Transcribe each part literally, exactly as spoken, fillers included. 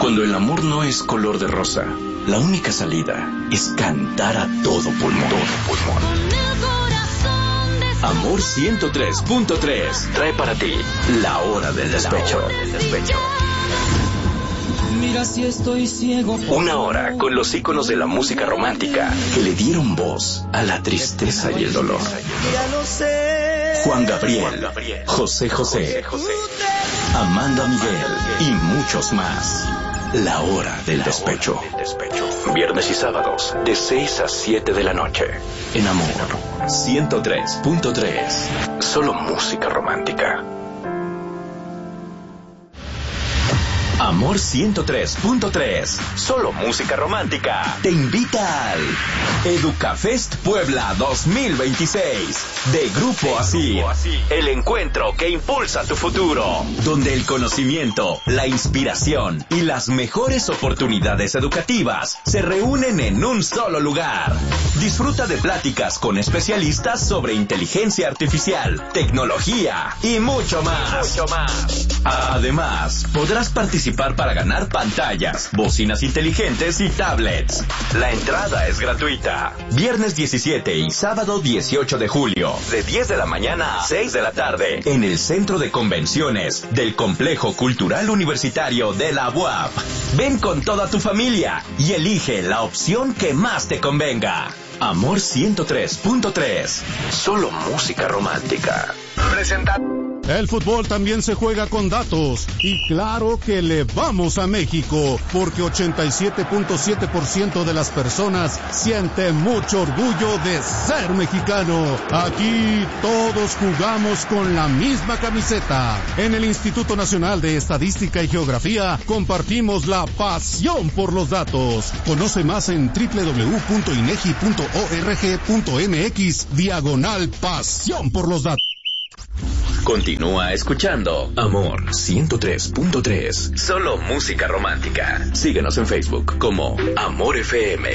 Cuando el amor no es color de rosa, la única salida es cantar a todo pulmón. Todo pulmón. Amor ciento tres punto tres trae para ti La Hora del Despecho. La Hora del Despecho. Mira si estoy ciego. Una hora con los íconos de la música romántica que le dieron voz a la tristeza y el dolor. Juan Gabriel, José José, Amanda Miguel y muchos más. La Hora del Despecho. Viernes y sábados de seis a siete de la noche. En Amor ciento tres punto tres. Solo música romántica. Amor ciento tres punto tres. Solo música romántica. Te invita al Educafest Puebla dos mil veintiséis de Grupo Asir. El encuentro que impulsa tu futuro, donde el conocimiento, la inspiración y las mejores oportunidades educativas se reúnen en un solo lugar. Disfruta de pláticas con especialistas sobre inteligencia artificial, tecnología y mucho más. Mucho más. Además, podrás participar para ganar pantallas, bocinas inteligentes y tablets. La entrada es gratuita. Viernes diecisiete y sábado dieciocho de julio, de diez de la mañana a seis de la tarde, en el Centro de Convenciones del Complejo Cultural Universitario de la U A P. Ven con toda tu familia y elige la opción que más te convenga. Amor ciento tres punto tres. Solo música romántica. Presenta. El fútbol también se juega con datos y claro que le vamos a México porque ochenta y siete punto siete por ciento de las personas siente mucho orgullo de ser mexicano. Aquí todos jugamos con la misma camiseta. En el Instituto Nacional de Estadística y Geografía compartimos la pasión por los datos. Conoce más en doble u doble u doble u punto inegi punto org punto mx diagonal pasión por los datos. Continúa escuchando Amor ciento tres punto tres. Solo música romántica. Síguenos en Facebook como Amor F M.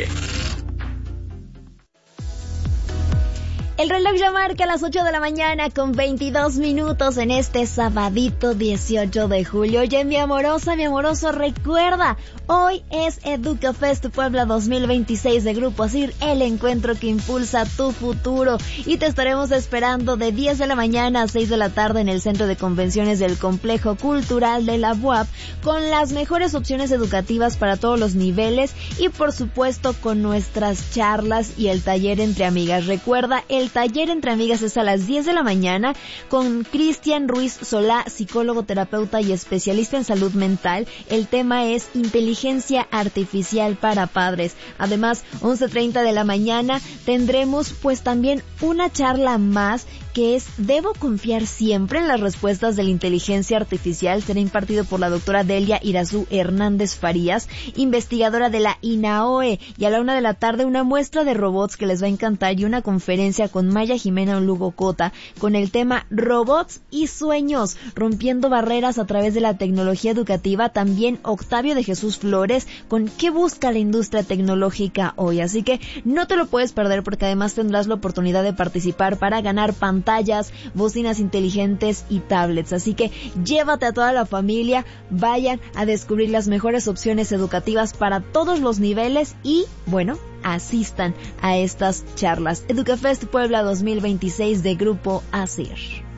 El reloj ya marca las ocho de la mañana con veintidós minutos en este sabadito dieciocho de julio. Oye, mi amorosa, mi amoroso, recuerda, hoy es Educafest Puebla dos mil veintiséis de Grupo Asir, el encuentro que impulsa tu futuro. Y te estaremos esperando de diez de la mañana a seis de la tarde en el Centro de Convenciones del Complejo Cultural de la U A P, con las mejores opciones educativas para todos los niveles y por supuesto con nuestras charlas y el taller entre amigas. Recuerda, el taller entre amigas es a las diez de la mañana con Cristian Ruiz Solá, psicólogo, terapeuta y especialista en salud mental. El tema es inteligencia artificial para padres. Además, once treinta de la mañana tendremos pues también una charla más que es ¿debo confiar siempre en las respuestas de la inteligencia artificial? Será impartido por la doctora Delia Irazú Hernández Farías, investigadora de la INAOE. Y a la una de la tarde una muestra de robots que les va a encantar y una conferencia con Maya Jimena Lugo Cota con el tema Robots y Sueños, rompiendo barreras a través de la tecnología educativa. También Octavio de Jesús Flores con ¿qué busca la industria tecnológica hoy? Así que no te lo puedes perder porque además tendrás la oportunidad de participar para ganar pantallas, bocinas inteligentes y tablets. Así que llévate a toda la familia, vayan a descubrir las mejores opciones educativas para todos los niveles y, bueno, asistan a estas charlas. Educafest Puebla dos mil veintiséis de Grupo Asir.